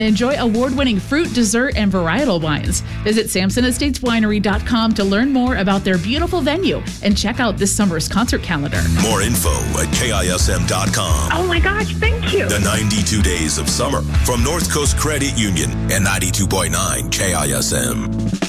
Enjoy award-winning fruit, dessert, and varietal wines. Visit SampsonEstatesWinery.com to learn more about their beautiful venue and check out this summer's concert calendar. More info at KISM.com. Oh my gosh, thank you. The 92 Days of Summer from North Coast Credit Union and 92.9 KISM.